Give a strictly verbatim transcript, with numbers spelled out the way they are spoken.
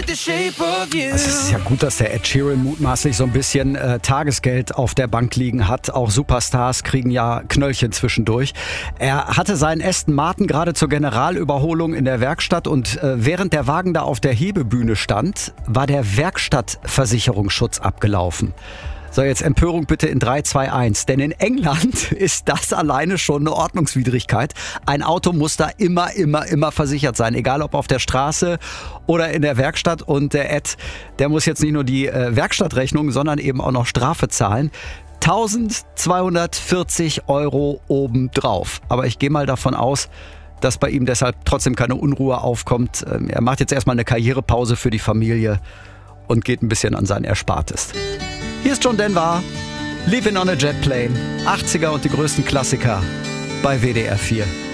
Es ist ja gut, dass der Ed Sheeran mutmaßlich so ein bisschen äh, Tagesgeld auf der Bank liegen hat. Auch Superstars kriegen ja Knöllchen zwischendurch. Er hatte seinen Aston Martin gerade zur Generalüberholung in der Werkstatt und äh, während der Wagen da auf der Hebebühne stand, war der Werkstattversicherungsschutz abgelaufen. So, jetzt Empörung bitte in drei, zwei, eins. Denn in England ist das alleine schon eine Ordnungswidrigkeit. Ein Auto muss da immer, immer, immer versichert sein. Egal ob auf der Straße oder in der Werkstatt. Und der Ed, der muss jetzt nicht nur die äh, Werkstattrechnung, sondern eben auch noch Strafe zahlen. eintausendzweihundertvierzig Euro obendrauf. Aber ich gehe mal davon aus, dass bei ihm deshalb trotzdem keine Unruhe aufkommt. Ähm, er macht jetzt erstmal eine Karrierepause für die Familie und geht ein bisschen an sein Erspartes. Hier ist John Denver, Living on a Jet Plane, achtziger und die größten Klassiker bei W D R vier.